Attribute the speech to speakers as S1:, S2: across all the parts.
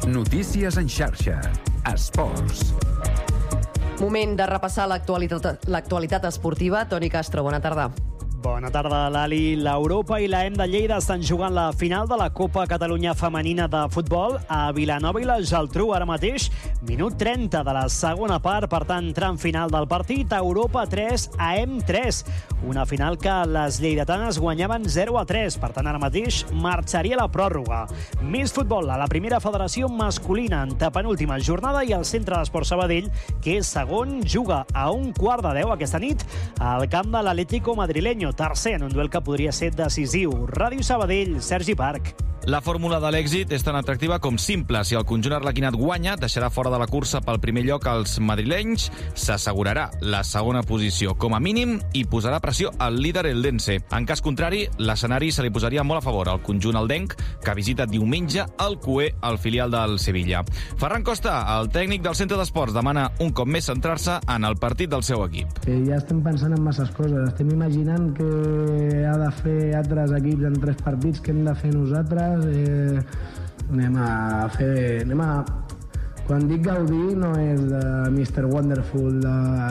S1: Notícies en xarxa. Esports.
S2: Moment de repassar l'actualitat esportiva. Toni Castro, bona tarda.
S3: Bona tarda, Lali. L'Europa i l'EM de Lleida estan jugant la final de la Copa Catalunya Femenina de Futbol a Vilanova i la Geltrú ara mateix. Minut 30 de la segona part, per tant, tram final del partit. Europa 3, EM 3. Una final que les lleidatanes guanyaven 0-3. Per tant, ara mateix marxaria la pròrroga. Més futbol a la primera federació masculina en penúltima jornada i el Centre d'Esport Sabadell, que és segon, juga a 1:15 aquesta nit al camp de l'Atlético madrileño. Tercer en un duel que podria ser decisiu. Ràdio Sabadell, Sergi Parc.
S4: La fórmula de l'èxit és tan atractiva com simple. Si el conjunt arlequinat guanya, deixarà fora de la cursa pel primer lloc als madrilenys, s'assegurarà la segona posició com a mínim i posarà pressió al líder eldense. En cas contrari, l'escenari se li posaria molt a favor al conjunt aldenc, que visita diumenge el CUE, el filial del Sevilla. Ferran Costa, el tècnic del Centre d'Esports, demana un cop més centrar-se en el partit del seu equip.
S5: Ja estem pensant en masses coses. Estem imaginant que ha de fer altres equips en 3 partits, que hem de fer nosaltres. Quan dic gaudir no és de Mr. Wonderful,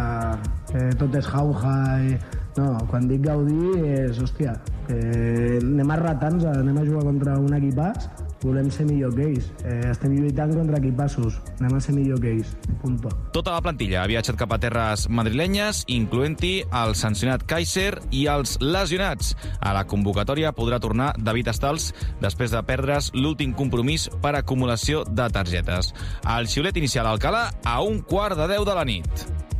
S5: de tot és jauja, no, quan dic gaudir és, hòstia, anem a retar-nos, anem a jugar contra un equipàs, volem ser millor que ells. Estem lluitant contra equipassos, anem a ser millor que ells, punto.
S4: Tota la plantilla ha viatjat cap a terres madrilenyes, incloent-hi el sancionat Kaiser i els lesionats. A la convocatòria podrà tornar David Estals després de perdre's l'últim compromís per acumulació de targetes. El xiulet inicial a Alcalà a 1:15 de la nit.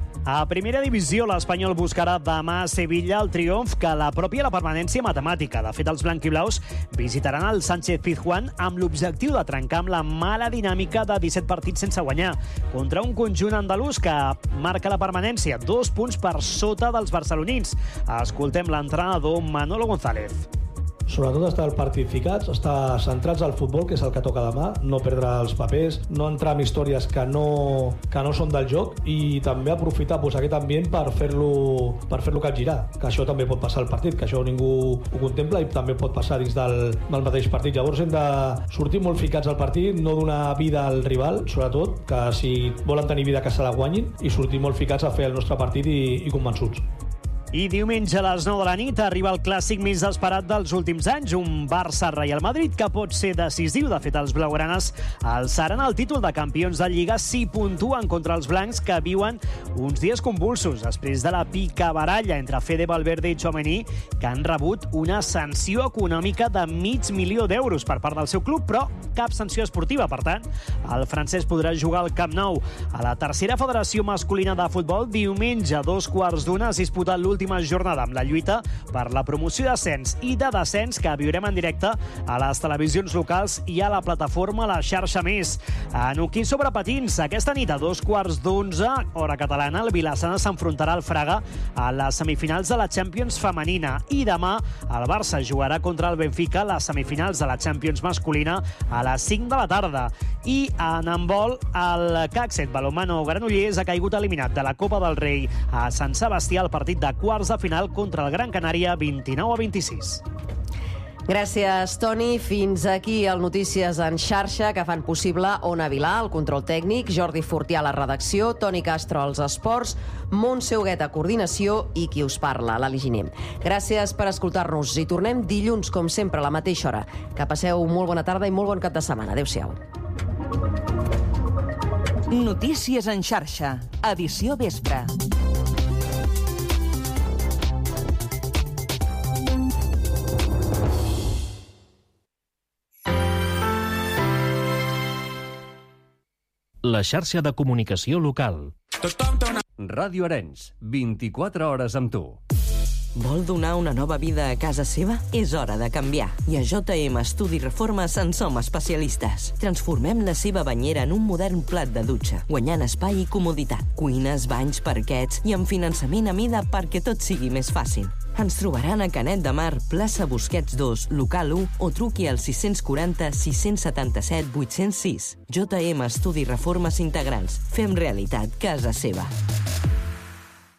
S3: A primera divisió, l'Espanyol buscarà demà a Sevilla el triomf que l'apropia la permanència matemàtica. De fet, els blanquiblaus visitaran el Sánchez Pizjuán amb l'objectiu de trencar amb la mala dinàmica de 17 partits sense guanyar contra un conjunt andalús que marca la permanència 2 punts per sota dels barcelonins. Escoltem l'entrenador Manolo González.
S6: Sobretot estar al partit ficats, estar centrats al futbol, que és el que toca demà, no perdre els papers, no entrar en històries que no són del joc i també aprofitar aquest ambient per fer-lo capgirar, que això també pot passar al partit, que això ningú ho contempla i també pot passar dins del mateix partit. Llavors hem de sortir molt ficats al partit, no donar vida al rival, sobretot, que si volen tenir vida que se la guanyin, i sortir molt ficats a fer el nostre partit i convençuts.
S3: I diumenge a les 9 de la nit arriba el clàssic més esperat dels últims anys, un Barça-Real Madrid que pot ser decisiu. De fet, els blaugranes alçaran el títol de campions de Lliga si puntuen contra els blancs, que viuen uns dies convulsos després de la picabaralla entre Fede Valverde i Tchouaméni, que han rebut una sanció econòmica de $500.000 per part del seu club, però cap sanció esportiva. Per tant, el francès podrà jugar al Camp Nou. A la tercera federació masculina de futbol, diumenge a 2:15 es disputa l'última jornada amb la lluita per la promoció d'ascens i de descens que viurem en directe a les televisions locals i a la plataforma La Xarxa Més. En hoquei sobre patins, aquesta nit a 2:15, hora catalana, el Vilassana s'enfrontarà al Fraga a les semifinals de la Champions femenina i demà el Barça jugarà contra el Benfica a les semifinals de la Champions masculina a les 5 de la tarda. I en handbol, el CAC7 Balonmano Granollers ha caigut eliminat de la Copa del Rei a Sant Sebastià al partit de quarts de final contra el Gran Canària 29-26.
S2: Gràcies, Toni. Fins aquí el Notícies en xarxa que fan possible Ona Vilà, el control tècnic, Jordi Fortià a la redacció, Toni Castro als esports, Montse Huguet a coordinació i qui us parla, l'Ali Giner. Gràcies per escoltar-nos i tornem dilluns, com sempre, a la mateixa hora. Que passeu molt bona tarda i molt bon cap de setmana. Adéu-siau.
S7: Notícies en xarxa, edició vespre.
S8: La xarxa de comunicació local. Ràdio Arenys, 24 hores amb tu.
S7: Vol donar una nova vida a casa seva? És hora de canviar. I a JM Estudi Reformes en som especialistes. Transformem la seva banyera en un modern plat de dutxa, guanyant espai i comoditat. Cuines, banys, parquets i amb finançament a mida perquè tot sigui més fàcil. Ens trobaran a Canet de Mar, plaça Busquets 2, local 1, o truqui al 640 677 806. JM Estudi Reformes Integrals. Fem realitat casa seva.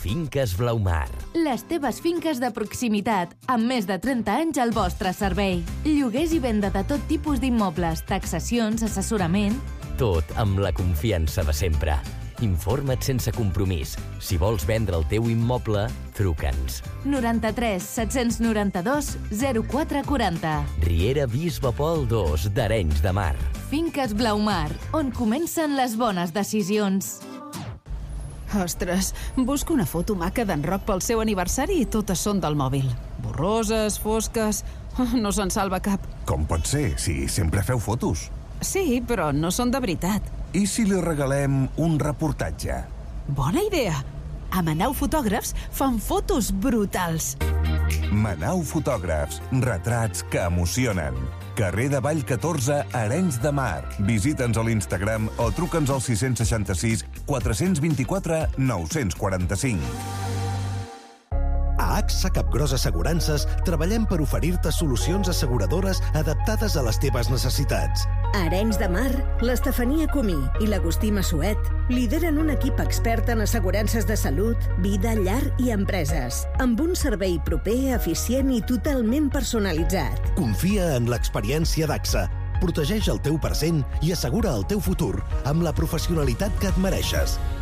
S9: Finques Blaumar.
S10: Les teves finques de proximitat, amb més de 30 anys al vostre servei. Lloguers i venda de tot tipus d'immobles, taxacions, assessorament...
S9: Tot amb la confiança de sempre. Informa't sense compromís. Si vols vendre el teu immoble, truca'ns.
S10: 93 792 0440.
S9: Riera Bisbe Pol 2 d'Arenys de Mar.
S10: Finques Blaumar, on comencen les bones decisions.
S11: Ostres, busco una foto maca d'en Roc pel seu aniversari i totes són del mòbil. Borroses, fosques... No se'n salva cap.
S12: Com pot ser, si sempre feu fotos?
S11: Sí, però no són de veritat.
S12: I si li regalem un reportatge?
S11: Bona idea! A Manau Fotògrafs fan fotos brutals.
S12: Manau Fotògrafs, retrats que emocionen. Carrer de Vall 14, Arenys de Mar. Visita'ns a l'Instagram o truca'ns al 666 424 945.
S13: A AXA Capgròs Assegurances treballem per oferir-te solucions asseguradores adaptades a les teves necessitats.
S14: A Arenys de Mar, l'Estefania Comí i l'Agustí Massuet lideren un equip expert en assegurances de salut, vida, llar i empreses, amb un servei proper, eficient i totalment personalitzat.
S13: Confia en l'experiència d'AXA. Protegeix el teu present i assegura el teu futur amb la professionalitat que et mereixes.